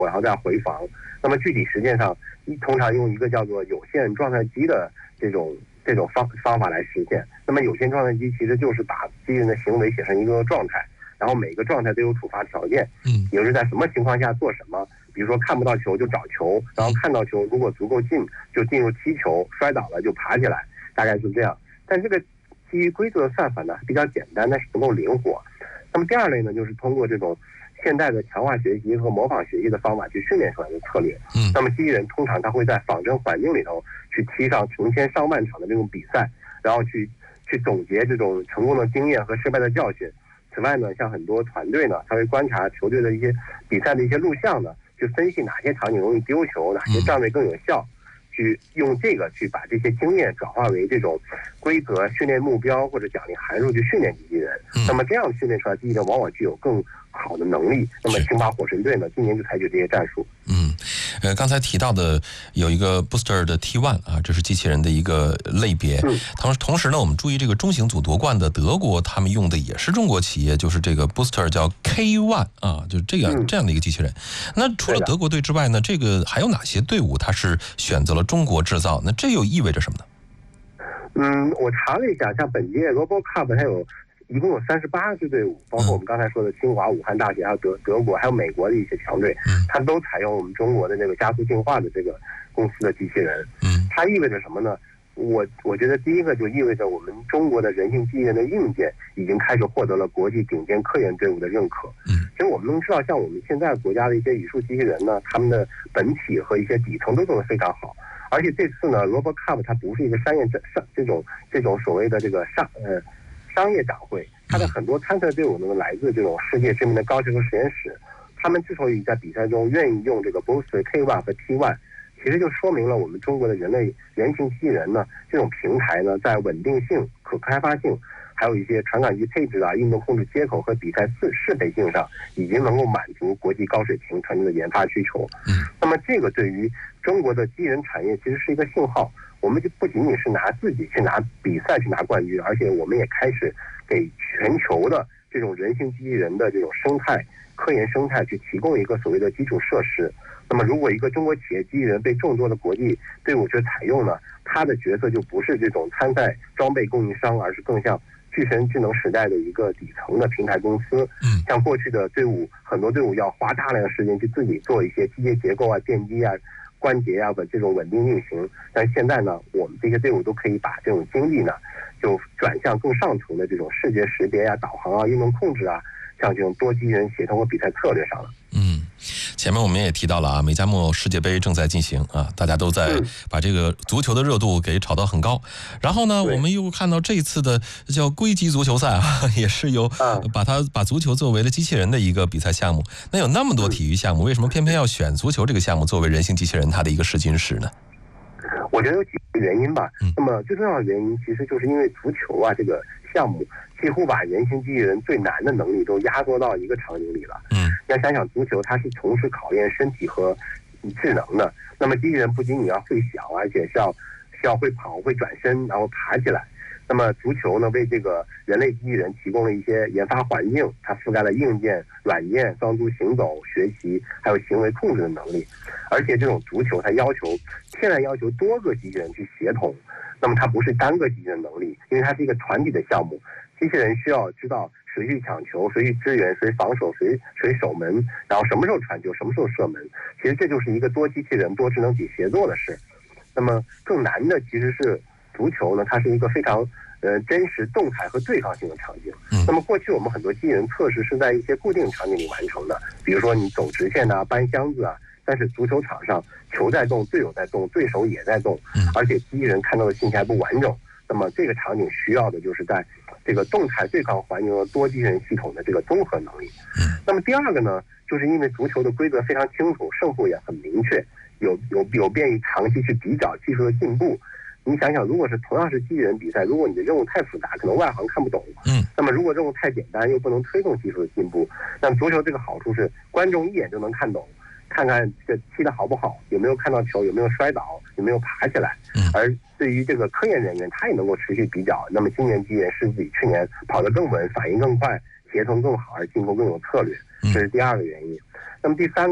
然后再回防。那么具体实践上，通常用一个叫做有限状态机的这种方法来实现。那么有限状态机其实就是把机器人的行为写成一个状态，然后每个状态都有触发条件，也就是在什么情况下做什么。比如说看不到球就找球，然后看到球如果足够近就进入踢球，摔倒了就爬起来，大概是这样。但这个基于规则的算法呢比较简单，但是不够灵活。那么第二类呢，就是通过这种现代的强化学习和模仿学习的方法去训练出来的策略。那么机器人通常它会在仿真环境里头去踢上成千上万场的这种比赛，然后去总结这种成功的经验和失败的教训。此外呢，像很多团队呢，他会观察球队的一些比赛的一些录像呢，去分析哪些场景容易丢球，哪些站位更有效，去用这个去把这些经验转化为这种规则、训练目标或者奖励函数去训练机器人。那么这样训练出来机器人往往具有更好的能力。那么星巴火神队呢，今年就采取这些战术。 刚才提到的有一个 Booster 的 T1 啊，这是机器人的一个类别。同时呢，我们注意这个中型组夺冠的德国，他们用的也是中国企业，就是这个 Booster 叫 K1 啊，就这样的一个机器人。那除了德国队之外呢，这个还有哪些队伍它是选择了中国制造？那这又意味着什么呢？ 我查了一下，像本届 RoboCup 它一共有38支队伍，包括我们刚才说的清华、武汉大学，还有德国，还有美国的一些强队，它都采用我们中国的这个加速进化的这个公司的机器人。它意味着什么呢？我觉得第一个就意味着我们中国的人性机器人的硬件已经开始获得了国际顶尖科研队伍的认可。其实我们能知道，像我们现在国家的一些语数机器人呢，他们的本体和一些底层都做得非常好。而且这次呢 ，RoboCup 它不是一个这种所谓的这个商业展会，它的很多参赛队伍呢来自这种世界知名的高校和实验室。他们之所以在比赛中愿意用这个 Booster K1 和 T1， 其实就说明了我们中国的人形机器人呢这种平台呢，在稳定性、可开发性，还有一些传感器配置啊、运动控制接口和比赛适配性上，已经能够满足国际高水平团队的研发需求。那么这个对于中国的机器人产业其实是一个信号。我们就不仅仅是自己去拿比赛去拿冠军，而且我们也开始给全球的这种人形机器人的这种科研生态去提供一个所谓的基础设施。那么如果一个中国企业机器人被众多的国际队伍去采用呢，它的角色就不是这种参赛装备供应商，而是更像巨神智能时代的一个底层的平台公司。像过去的队伍，很多队伍要花大量的时间去自己做一些机械结构啊、电机啊、关节啊的这种稳定运行，但现在呢，我们这些队伍都可以把这种精力呢，就转向更上层的这种视觉识别啊、导航啊、运动控制啊，像这种多机器人协同和比赛策略上了。 前面我们也提到了啊，美加墨世界杯正在进行啊，大家都在把这个足球的热度给炒到很高。然后呢，我们又看到这次的叫归集足球赛啊，也是由把足球作为了机器人的一个比赛项目。那有那么多体育项目，为什么偏偏要选足球这个项目作为人形机器人它的一个试金石呢？ 我觉得有几个原因吧。那么最重要的原因其实就是因为足球啊这个项目几乎把人形机器人最难的能力都压缩到一个场景里了。要想想足球，它是同时考验身体和智能的。那么机器人不仅你要会想，而且需要会跑、会转身，然后爬起来。那么足球呢，为这个人类机器人提供了一些研发环境，它覆盖了硬件、软件、双足行走、学习，还有行为控制的能力。而且这种足球它天然要求多个机器人去协同，那么它不是单个机器人能力，因为它是一个团体的项目。机器人需要知道谁去抢球、谁去支援、谁防守、谁守门，然后什么时候传球、什么时候射门。其实这就是一个多机器人、多智能体协作的事。那么更难的其实是足球呢，它是一个非常真实动态和对抗性的场景。那么过去我们很多机器人测试是在一些固定场景里完成的，比如说你走直线啊、搬箱子啊。但是足球场上球在动，队友在动，对手也在动，而且机器人看到的信息还不完整。那么这个场景需要的就是在这个动态对抗环境和多机器人系统的这个综合能力。那么第二个呢，就是因为足球的规则非常清楚，胜负也很明确，有便于长期去比较技术的进步。你想想，如果是同样是机器人比赛，如果你的任务太复杂，可能外行看不懂。那么如果任务太简单，又不能推动技术的进步，那足球这个好处是观众一眼就能看懂。看看这踢得好不好，有没有看到球，有没有摔倒，有没有爬起来。而对于这个科研人员，他也能够持续比较。那么今年机器人是比去年跑得更稳，反应更快，协同更好，而进攻更有策略。这是第二个原因。那么第三个，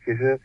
其实